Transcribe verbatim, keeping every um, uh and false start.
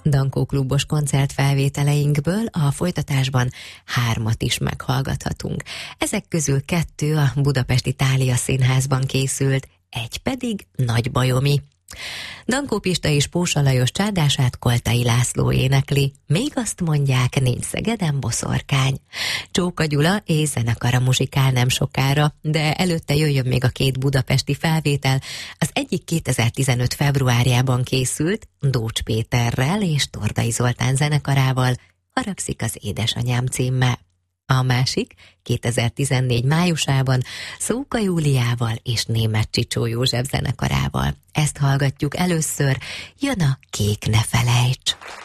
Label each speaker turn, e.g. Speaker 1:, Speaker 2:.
Speaker 1: Dankó klubos koncertfelvételeinkből a folytatásban hármat is meghallgathatunk. Ezek közül kettő a Budapesti Thália Színházban készült, egy pedig Nagybajomi. Dankó Pista és Pósa Lajos csádását Koltai László énekli, még azt mondják, nincs Szegeden boszorkány. Csóka Gyula és zenekara muzsikál nem sokára, de előtte jöjjön még a két budapesti felvétel. Az egyik kétezer-tizenöt februárjában készült, Dócs Péterrel és Tordai Zoltán zenekarával, Haragszik az édesanyám címmel. A másik kétezer-tizennégy májusában Szóka Júliával és Németh Csicsó József zenekarával. Ezt hallgatjuk először, jön a Kék ne felejts!